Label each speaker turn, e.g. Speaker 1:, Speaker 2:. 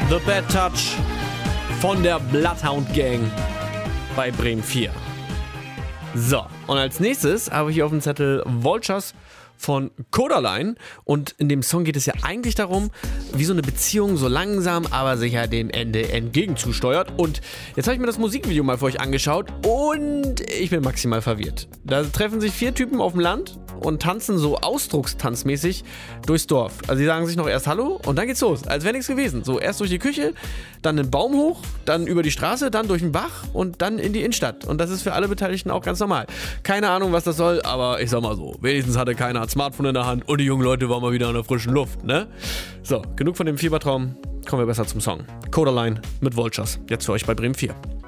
Speaker 1: The Bad Touch von der Bloodhound Gang bei Bremen 4. So, und als nächstes habe ich hier auf dem Zettel Vultures von Kodaline. Und in dem Song geht es ja eigentlich darum, wie so eine Beziehung so langsam, aber sicher dem Ende entgegenzusteuert. Und jetzt habe ich mir das Musikvideo mal für euch angeschaut und ich bin maximal verwirrt. Da treffen sich 4 Typen auf dem Land und tanzen so ausdruckstanzmäßig durchs Dorf. Also sie sagen sich noch erst Hallo und dann geht's los, als wäre nichts gewesen. So erst durch die Küche, dann einen Baum hoch, dann über die Straße, dann durch den Bach und dann in die Innenstadt. Und das ist für alle Beteiligten auch ganz normal. Keine Ahnung, was das soll, aber ich sag mal so, wenigstens hatte keiner ein Smartphone in der Hand und die jungen Leute waren mal wieder in der frischen Luft, ne? So, genug von dem Fiebertraum, kommen wir besser zum Song. Kodaline mit Vultures, jetzt für euch bei Bremen 4.